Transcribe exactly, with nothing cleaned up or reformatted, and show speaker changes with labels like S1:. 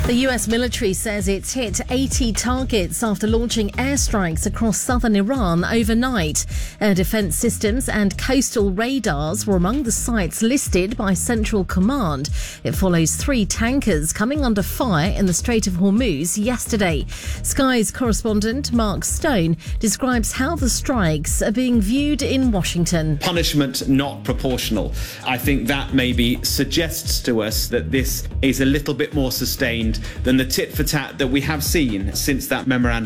S1: The U S military says it's hit eighty targets after launching airstrikes across southern Iran overnight. Air defense systems and coastal radars were among the sites listed by Central Command. It follows three tankers coming under fire in the Strait of Hormuz yesterday. Sky's correspondent Mark Stone describes how the strikes are being viewed in Washington.
S2: Punishment not proportional. I think that maybe suggests to us that this is a little bit more sustained than the tit for tat that we have seen since that memorandum